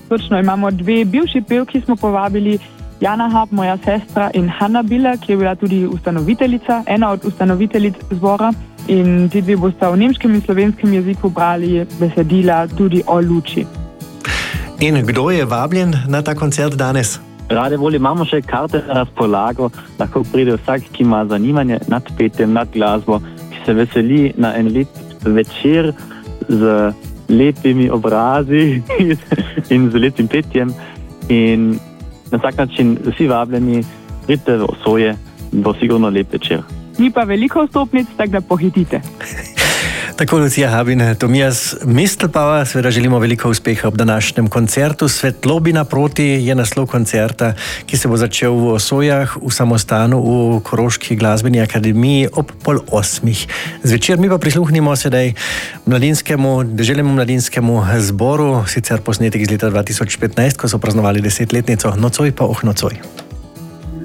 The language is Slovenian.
Točno, imamo dve bivši pevki, smo povabili, Jana Hab, moja sestra, in Hanna Biller, ki je bila tudi ustanoviteljica, ena od ustanoviteljic zbora. In ti dve bosta v nemškem in slovenskem jeziku brali besedila tudi o luči. In kdo je vabljen na ta koncert danes? Rade volje imamo še karte na razpolago, lahko pride vsak, ki ima zanimanje nad petjem, nad glasbo, ki se veseli na en lep večer z lepimi obrazi in z lepim petjem. In na vsak način vsi vabljeni, pridite v Osoje, bo sigurno lep večer. Ni pa veliko vstopnic, tako da pohitite. Tako Lucija Hab in Tomias Mistelbauer, seveda želimo veliko uspeha ob današnjem koncertu. Svetlobi naproti je naslov koncerta, ki se bo začel v Osojah, v samostanu v Koroški glasbeni akademiji ob 7:30 zvečer. Mi pa prisluhnimo sedaj deželnemu mladinskemu zboru, sicer posnetek iz leta 2015, ko so praznovali 10-letnico Nocoj pa nocoj.